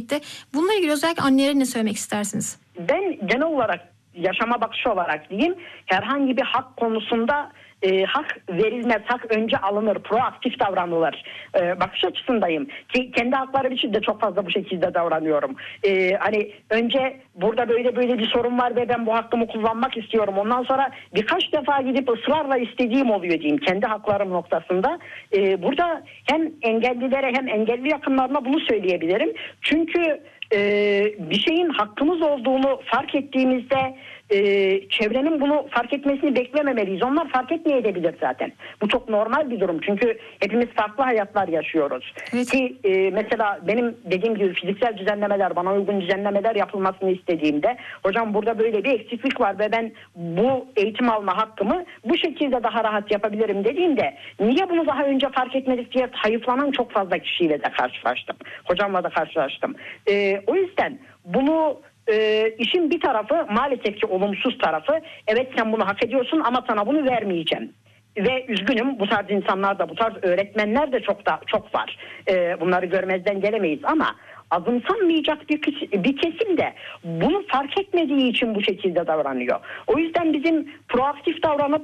birlikte. Bununla ilgili özellikle annelere ne söylemek istersiniz? Ben genel olarak yaşama bakışı olarak diyeyim, herhangi bir hak konusunda hak verilmez, hak önce alınır, proaktif davranılır bakış açısındayım. Ki kendi haklarım için de çok fazla bu şekilde davranıyorum. Hani önce burada böyle bir sorun var ve ben bu hakkımı kullanmak istiyorum. Ondan sonra birkaç defa gidip ısrarla istediğim oluyor diyeyim kendi haklarım noktasında. Burada hem engellilere hem engelli yakınlarına bunu söyleyebilirim. Çünkü bir şeyin hakkımız olduğunu fark ettiğimizde çevrenin bunu fark etmesini beklememeliyiz. Onlar fark etmeyebilir zaten. Bu çok normal bir durum. Çünkü hepimiz farklı hayatlar yaşıyoruz. Evet. Ki mesela benim dediğim gibi fiziksel düzenlemeler, bana uygun düzenlemeler yapılmasını istediğimde hocam burada böyle bir eksiklik var ve ben bu eğitim alma hakkımı bu şekilde daha rahat yapabilirim dediğimde niye bunu daha önce fark etmedik diye hayıflanan çok fazla kişiyle de karşılaştım. Hocamla da karşılaştım. O yüzden bunu işin bir tarafı maalesef ki olumsuz tarafı, evet sen bunu hak ediyorsun ama sana bunu vermeyeceğim. Ve üzgünüm, bu tarz insanlar da, bu tarz öğretmenler de çok var. Bunları görmezden gelemeyiz ama azımsanmayacak bir kesim de bunu fark etmediği için bu şekilde davranıyor. O yüzden bizim proaktif davranıp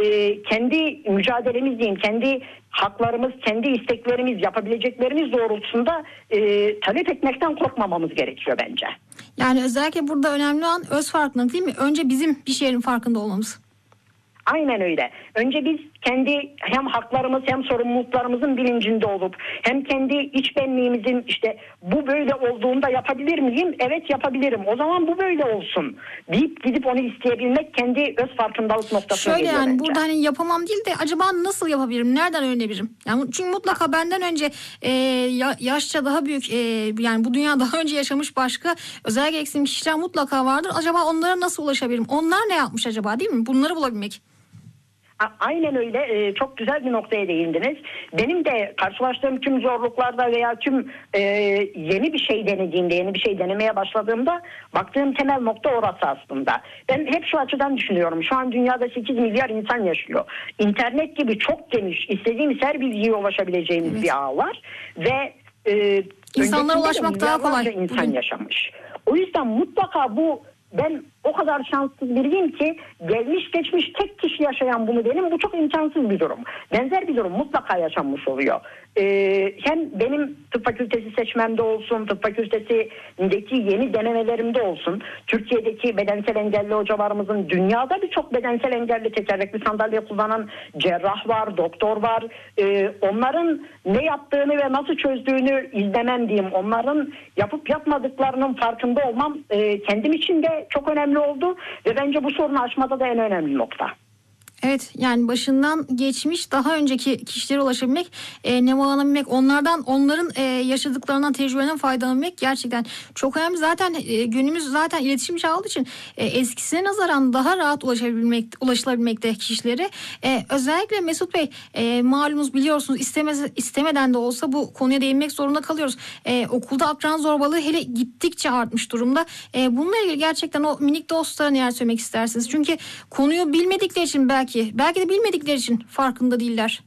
kendi mücadelemiz diyeyim, kendi haklarımız, kendi isteklerimiz, yapabileceklerimiz doğrultusunda talep etmekten korkmamamız gerekiyor bence. Yani özellikle burada önemli olan öz farkındalık değil mi? Önce bizim bir şeylerin farkında olmamız. Aynen öyle. Önce biz kendi hem haklarımız hem sorumluluklarımızın bilincinde olup hem kendi iç benliğimizin işte bu böyle olduğunda yapabilir miyim? Evet yapabilirim. O zaman bu böyle olsun deyip gidip onu isteyebilmek kendi öz farkındalık noktasına Şöyle geliyor yani bence. burada hani yapamam değil de acaba nasıl yapabilirim? Nereden öğrenebilirim? Yani çünkü mutlaka benden önce yaşça daha büyük yani bu dünya daha önce yaşamış başka özellikle eksim kişiler mutlaka vardır. Acaba onlara nasıl ulaşabilirim? Onlar ne yapmış acaba değil mi? Bunları bulabilmek. Aynen öyle. Çok güzel bir noktaya değindiniz. Benim de karşılaştığım tüm zorluklarda veya tüm yeni bir şey denediğimde, yeni bir şey denemeye başladığımda baktığım temel nokta orası aslında. Ben hep şu açıdan düşünüyorum. Şu an dünyada 8 milyar insan yaşıyor. İnternet gibi çok geniş, istediğimiz her bilgiye ulaşabileceğimiz bir ağ var. Ve İnsanlara ulaşmak daha kolay. İnsan yaşamış. O yüzden mutlaka ben o kadar şanssız biriyim ki gelmiş geçmiş tek kişi yaşayan bunu benim. Bu çok imkansız bir durum. Benzer bir durum mutlaka yaşanmış oluyor. Hem benim tıp fakültesi seçmemde olsun, tıp fakültesindeki yeni denemelerimde olsun, Türkiye'deki bedensel engelli hocalarımızın dünyada birçok bedensel engelli tekerlekli sandalye kullanan cerrah var, doktor var. Onların ne yaptığını ve nasıl çözdüğünü izlemem diyeyim. Onların yapıp yapmadıklarının farkında olmam kendim için de çok önemli oldu ve bence bu sorunu aşmada da en önemli nokta. Evet yani başından geçmiş daha önceki kişilere ulaşabilmek, nevalanabilmek, onların yaşadıklarından, tecrübelerinden faydalanabilmek gerçekten çok önemli. Zaten günümüz zaten iletişim çağı olduğu için eskisine nazaran daha rahat ulaşılabilmekte kişilere. Özellikle Mesut Bey malumunuz biliyorsunuz istemeden de olsa bu konuya değinmek zorunda kalıyoruz. Okulda akran zorbalığı hele gittikçe artmış durumda. Bununla ilgili gerçekten o minik dostlara neler söylemek istersiniz? Çünkü konuyu bilmedikleri için belki de bilmedikleri için farkında değiller.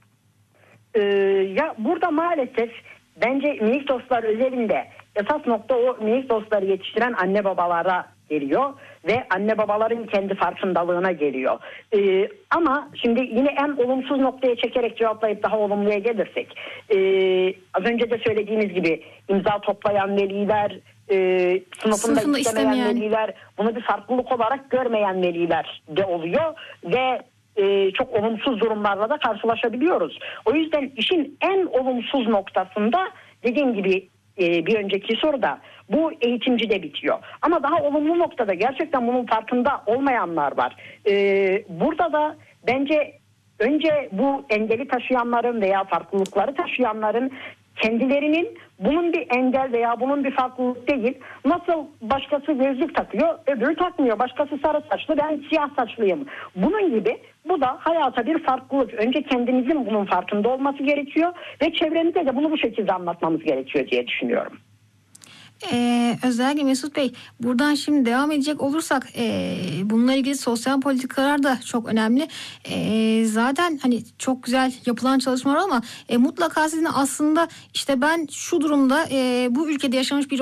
Ya burada maalesef bence minik dostlar özelinde esas nokta o minik dostları yetiştiren anne babalara geliyor ve anne babaların kendi farkındalığına geliyor. Ama şimdi yine en olumsuz noktaya çekerek cevaplayıp daha olumluya gelirsek, az önce de söylediğimiz gibi imza toplayan veliler, sınıfında istemeyen veliler, bunu bir farklılık olarak görmeyen veliler de oluyor ve çok olumsuz durumlarla da karşılaşabiliyoruz. O yüzden işin en olumsuz noktasında dediğim gibi bir önceki soruda bu eğitimcide bitiyor. Ama daha olumlu noktada gerçekten bunun farkında olmayanlar var. Burada da bence önce bu engeli taşıyanların veya farklılıkları taşıyanların kendilerinin bunun bir engel veya bunun bir farklılık değil. Nasıl başkası gözlük takıyor, öbürü takmıyor. Başkası sarı saçlı, ben siyah saçlıyım. Bunun gibi bu da hayata bir farklılık. Önce kendimizin bunun farkında olması gerekiyor ve çevremize de bunu bu şekilde anlatmamız gerekiyor diye düşünüyorum. Özellikle Mesut Bey buradan şimdi devam edecek olursak bununla ilgili sosyal politikalar da çok önemli. Zaten hani çok güzel yapılan çalışmalar ama mutlaka sizin aslında işte ben şu durumda bu ülkede yaşamış bir